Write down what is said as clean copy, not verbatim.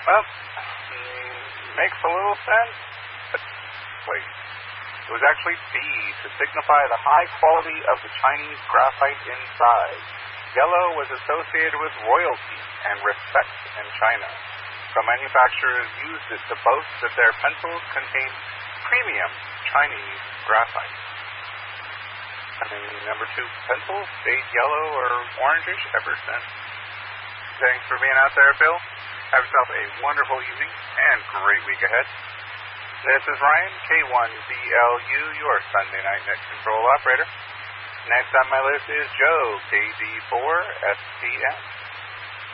Well, makes a little sense. But wait. It was actually B, to signify the high quality of the Chinese graphite inside. Yellow was associated with royalty and respect in China. So manufacturers used it to boast that their pencils contained premium Chinese graphite. Number 2, pencils stayed yellow or orangish ever since. Thanks for being out there, Bill. Have yourself a wonderful evening and great week ahead. This is Ryan, K1BLU, your Sunday night net control operator. Next on my list is Joe, KD4STM.